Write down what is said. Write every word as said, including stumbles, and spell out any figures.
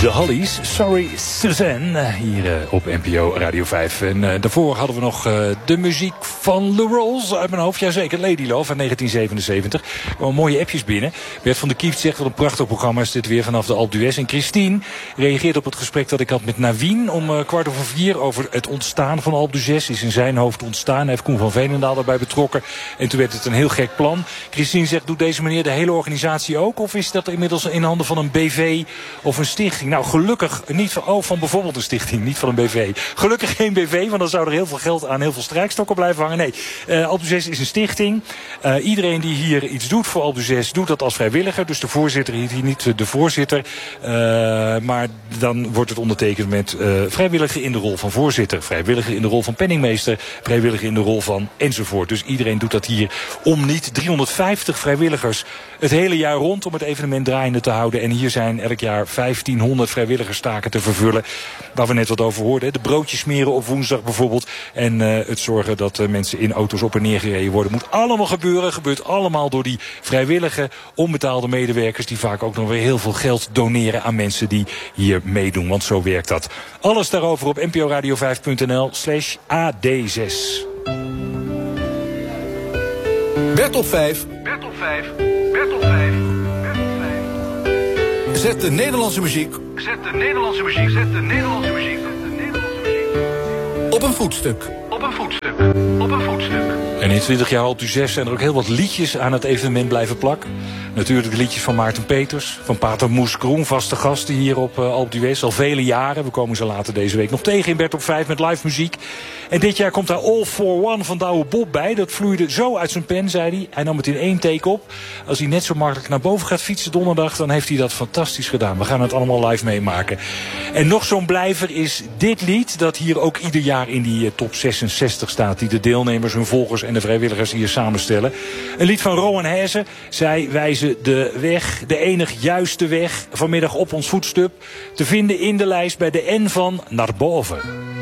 De Hollies, Sorry Suzanne, hier uh, op N P O Radio vijf. En uh, daarvoor hadden we nog uh, de muziek van Le Rolls uit mijn hoofd. Jazeker, Lady Love uit negentien zevenenzeventig. Er kwamen mooie appjes binnen. Bert van der Kieft zegt, wat een prachtig programma is dit weer vanaf de Alpe d'Huez. En Christine reageert op het gesprek dat ik had met Navien om uh, kwart over vier over het ontstaan van Alpe d'Huez. Is in zijn hoofd ontstaan. Hij heeft Koen van Veenendaal erbij betrokken. En toen werd het een heel gek plan. Christine zegt, doet deze meneer de hele organisatie ook? Of is dat inmiddels in handen van een B V of een stichting? Nou, gelukkig niet van, oh, van bijvoorbeeld een stichting, niet van een B V. Gelukkig geen B V, want dan zou er heel veel geld aan heel veel strijkstokken blijven hangen. Nee, uh, Alpe d'Huez is een stichting. Uh, iedereen die hier iets doet voor Alpe d'Huez doet dat als vrijwilliger. Dus de voorzitter heet hier niet de voorzitter. Uh, maar dan wordt het ondertekend met uh, vrijwilliger in de rol van voorzitter, vrijwilliger in de rol van penningmeester, vrijwilliger in de rol van enzovoort. Dus iedereen doet dat hier om niet. driehonderdvijftig vrijwilligers het hele jaar rond om het evenement draaiende te houden. En hier zijn elk jaar vijftienhonderd vrijwilligerstaken te vervullen. Waar we net wat over hoorden. De broodjes smeren op woensdag bijvoorbeeld. En uh, het zorgen dat uh, mensen in auto's op en neer gereden worden. Moet allemaal gebeuren. Gebeurt allemaal door die vrijwillige, onbetaalde medewerkers. Die vaak ook nog weer heel veel geld doneren aan mensen die hier meedoen. Want zo werkt dat. Alles daarover op n p o radio vijf punt n l slash a d zes. Bert op vijf. Bert op vijf. Bert op vijf. Bert op vijf. Zet de Nederlandse muziek. Zet de Nederlandse muziek. Zet de Nederlandse muziek. Zet de Nederlandse muziek. Op een voetstuk. Op een voetstuk. Op een voetstuk. En in twintig jaar Alpe d'Huez zijn er ook heel wat liedjes aan het evenement blijven plakken. Natuurlijk de liedjes van Maarten Peters, van Pater Moes Kroen, vaste gasten hier op uh, Alpe d'Huez al vele jaren. We komen ze later deze week nog tegen in Bert op vijf met live muziek. En dit jaar komt daar All for One van Douwe Bob bij. Dat vloeide zo uit zijn pen, zei hij. Hij nam het in één take op. Als hij net zo makkelijk naar boven gaat fietsen donderdag, dan heeft hij dat fantastisch gedaan. We gaan het allemaal live meemaken. En nog zo'n blijver is dit lied, dat hier ook ieder jaar in die uh, top zesenzestig staat. Die de deelnemers, hun volgers en de vrijwilligers hier samenstellen. Een lied van Rowan Hezen. Zij wijzen de weg, de enig juiste weg, vanmiddag op ons voetstuk. Te vinden in de lijst bij de N van Naar Boven.